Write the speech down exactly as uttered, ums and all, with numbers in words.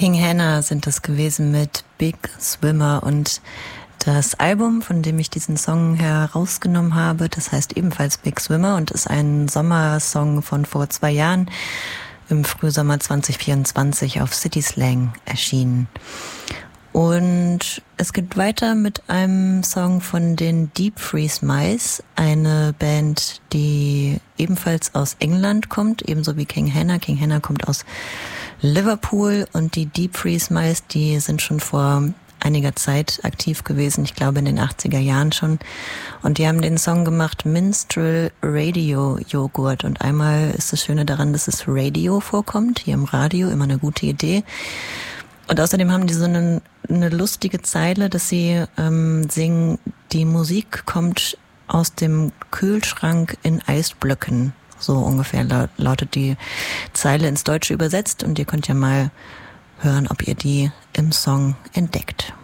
King Hannah sind das gewesen mit Big Swimmer, und das Album, von dem ich diesen Song herausgenommen habe, das heißt ebenfalls Big Swimmer und ist ein Sommersong von vor zwei Jahren im Frühsommer zwanzig vierundzwanzig auf City Slang erschienen. Und es geht weiter mit einem Song von den Deep Freeze Mice, eine Band, die ebenfalls aus England kommt, ebenso wie King Hannah. King Hannah kommt aus Liverpool, und die Deep Freeze Mice, die sind schon vor einiger Zeit aktiv gewesen, ich glaube in den achtziger Jahren schon. Und die haben den Song gemacht Minstrel Radio Joghurt. Und einmal ist das Schöne daran, dass es Radio vorkommt, hier im Radio, immer eine gute Idee. Und außerdem haben die so eine, eine lustige Zeile, dass sie ähm, singen, die Musik kommt aus dem Kühlschrank in Eisblöcken. So ungefähr laut, lautet die Zeile ins Deutsche übersetzt. Und ihr könnt ja mal hören, ob ihr die im Song entdeckt.